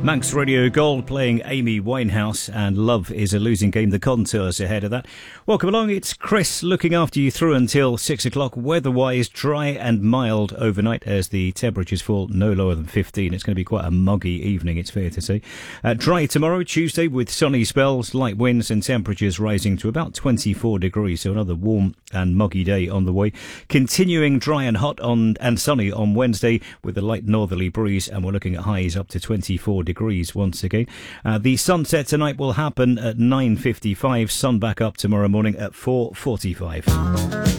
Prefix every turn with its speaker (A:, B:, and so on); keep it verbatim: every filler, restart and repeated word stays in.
A: Manx Radio Gold playing Amy Winehouse and Love is a Losing Game. The Contours ahead of that. Welcome along, it's Chris looking after you through until six o'clock. Weather-wise, dry and mild overnight as the temperatures fall no lower than fifteen. It's going to be quite a muggy evening, it's fair to say. Uh, dry tomorrow, Tuesday, with sunny spells, light winds and temperatures rising to about twenty-four degrees. So another warm and muggy day on the way. Continuing dry and hot on and sunny on Wednesday with a light northerly breeze, and we're looking at highs up to twenty-four degrees once again. Uh, the sunset tonight will happen at nine fifty-five. Sun back up tomorrow morning at four forty-five.